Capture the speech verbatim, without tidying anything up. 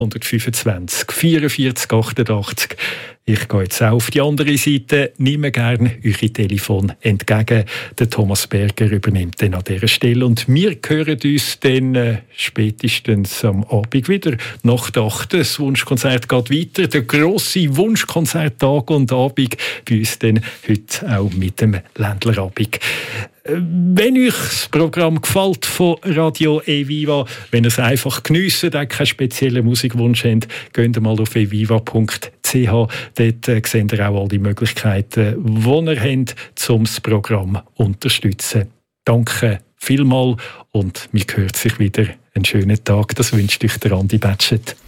hundertfünfundzwanzig vierundvierzig achtundachtzig. Ich gehe jetzt auch auf die andere Seite, nehme gerne eure Telefon entgegen. Der Thomas Berger übernimmt dann an dieser Stelle. Und wir hören uns dann äh, spätestens am Abend wieder. Nach der acht. Das Wunschkonzert geht weiter. Der grosse Wunschkonzerttag und Abend bei uns dann heute auch mit dem Ländlerabend. Wenn euch das Programm gefällt von Radio Eviva, wenn ihr es einfach geniessen, auch keinen speziellen Musikwunsch habt, geht mal auf eviva punkt c h. Dort äh, seht ihr auch all die Möglichkeiten, die ihr habt, um das Programm zu unterstützen. Danke vielmals und wir hören sich wieder. Einen schönen Tag. Das wünscht euch der Andi Batschet.